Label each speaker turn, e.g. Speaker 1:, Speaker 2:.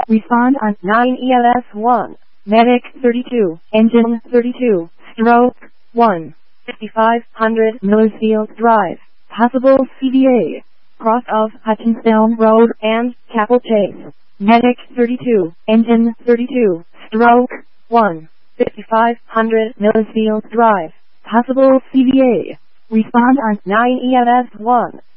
Speaker 1: Respond on
Speaker 2: 9 ELS 1. Medic 32.
Speaker 1: engine 32,
Speaker 2: Stroke 1. 5500 Millersfield Drive. Possible CVA. Cross of Hutchinstown Road and Capel Chase. Medic 32.
Speaker 1: engine
Speaker 2: 32. Stroke 1. 5500 Millersfield Drive. Possible CVA.
Speaker 1: respond on
Speaker 2: 9 ELS 1.